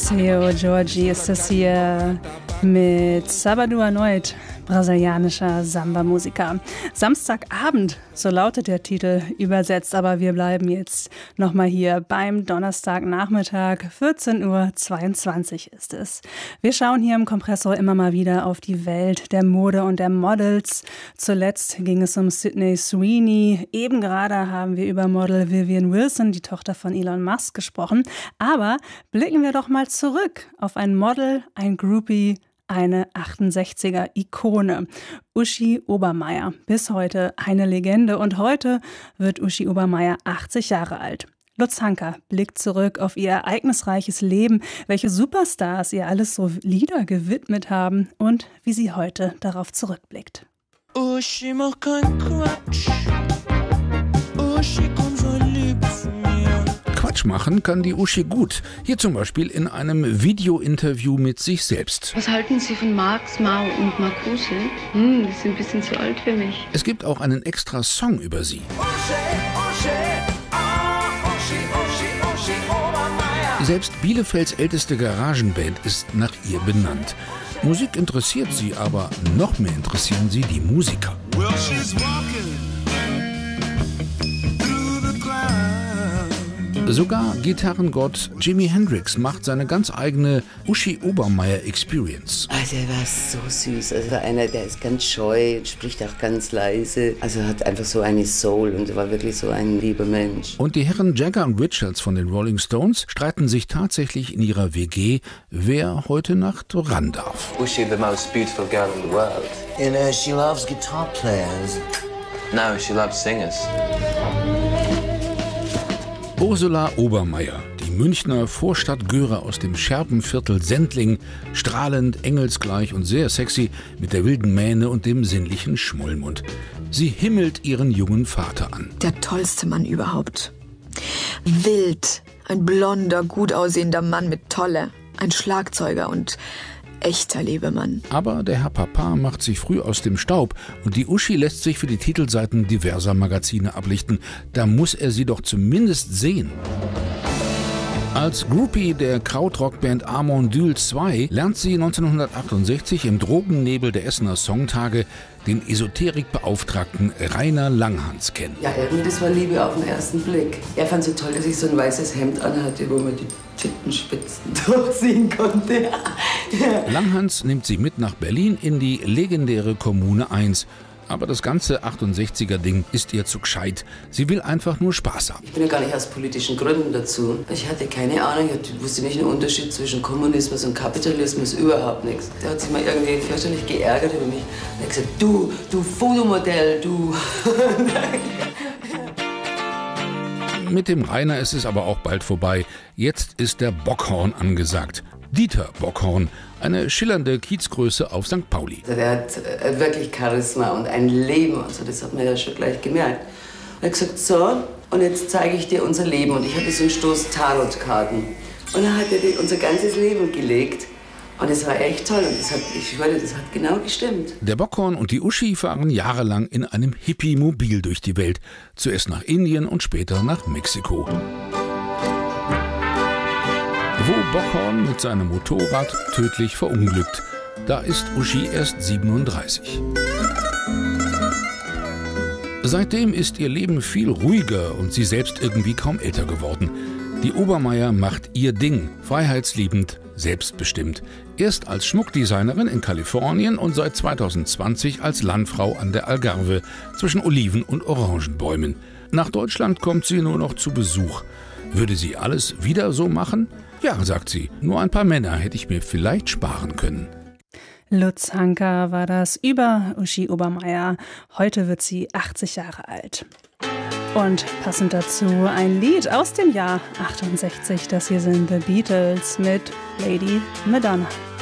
Seu Jorge ist das hier mit Sabado erneut, brasilianischer Samba-Musiker. Samstagabend, so lautet der Titel übersetzt, aber wir bleiben jetzt nochmal hier beim Donnerstagnachmittag, 14:22 Uhr ist es. Wir schauen hier im Kompressor immer mal wieder auf die Welt der Mode und der Models. Zuletzt ging es um Sydney Sweeney. Eben gerade haben wir über Model Vivian Wilson, die Tochter von Elon Musk, gesprochen. Aber blicken wir doch mal zurück auf ein Model, ein Groupie, eine 68er-Ikone. Uschi Obermeier, bis heute eine Legende. Und heute wird Uschi Obermeier 80 Jahre alt. Lutz Hanker blickt zurück auf ihr ereignisreiches Leben, welche Superstars ihr alles so Lieder gewidmet haben und wie sie heute darauf zurückblickt. Uschi, mach keinen Quatsch. Uschi, komm so lieb zu mir. Quatsch machen kann die Uschi gut. Hier zum Beispiel in einem Video-Interview mit sich selbst. Was halten Sie von Marx, Mao und Marcuse? Die sind ein bisschen zu alt für mich. Es gibt auch einen extra Song über sie. Selbst Bielefelds älteste Garagenband ist nach ihr benannt. Musik interessiert sie, aber noch mehr interessieren sie die Musiker. Sogar Gitarrengott Jimi Hendrix macht seine ganz eigene Uschi Obermeier Experience. Also er war so süß. Also war einer, der ist ganz scheu, spricht auch ganz leise. Also hat einfach so eine Soul und war wirklich so ein lieber Mensch. Und die Herren Jagger und Richards von den Rolling Stones streiten sich tatsächlich in ihrer WG, wer heute Nacht ran darf. Uschi, the most beautiful girl in the world. And she loves guitar players. No, she loves singers. Ursula Obermeier, die Münchner Vorstadtgöre aus dem Scherbenviertel Sendling, strahlend, engelsgleich und sehr sexy, mit der wilden Mähne und dem sinnlichen Schmollmund. Sie himmelt ihren jungen Vater an. Der tollste Mann überhaupt. Wild, ein blonder, gut aussehender Mann mit Tolle, ein Schlagzeuger und echter Lebemann. Aber der Herr Papa macht sich früh aus dem Staub und die Uschi lässt sich für die Titelseiten diverser Magazine ablichten. Da muss er sie doch zumindest sehen. Als Groupie der Krautrockband Amondyl 2 lernt sie 1968 im Drogennebel der Essener Songtage den Esoterikbeauftragten Rainer Langhans kennen. Ja, das war Liebe auf den ersten Blick. Er fand so toll, dass ich so ein weißes Hemd anhatte, wo man die Tittenspitzen durchsehen konnte. Langhans nimmt sie mit nach Berlin in die legendäre Kommune 1. Aber das ganze 68er-Ding ist ihr zu gescheit. Sie will einfach nur Spaß haben. Ich bin ja gar nicht aus politischen Gründen dazu. Ich hatte keine Ahnung, ich wusste nicht den Unterschied zwischen Kommunismus und Kapitalismus, überhaupt nichts. Der hat sich mal irgendwie fürchterlich geärgert über mich. Er hat gesagt, du Fotomodell, du. Mit dem Rainer ist es aber auch bald vorbei. Jetzt ist der Bockhorn angesagt. Dieter Bockhorn, eine schillernde Kiezgröße auf St. Pauli. Der hat wirklich Charisma und ein Leben, also das hat man ja schon gleich gemerkt. Er hat gesagt, so, und jetzt zeige ich dir unser Leben. Und ich hatte so einen Stoß Tarotkarten. Und dann hat er unser ganzes Leben gelegt. Und es war echt toll. Und ich schwöre, das hat genau gestimmt. Der Bockhorn und die Uschi fahren jahrelang in einem Hippie-Mobil durch die Welt. Zuerst nach Indien und später nach Mexiko. Wo Bockhorn mit seinem Motorrad tödlich verunglückt. Da ist Uschi erst 37. Seitdem ist ihr Leben viel ruhiger und sie selbst irgendwie kaum älter geworden. Die Obermeier macht ihr Ding, freiheitsliebend, selbstbestimmt. Erst als Schmuckdesignerin in Kalifornien und seit 2020 als Landfrau an der Algarve zwischen Oliven- und Orangenbäumen. Nach Deutschland kommt sie nur noch zu Besuch. Würde sie alles wieder so machen? Ja, sagt sie, nur ein paar Männer hätte ich mir vielleicht sparen können. Lutz Hanker war das über Uschi Obermeier. Heute wird sie 80 Jahre alt. Und passend dazu ein Lied aus dem Jahr 68. Das hier sind The Beatles mit Lady Madonna.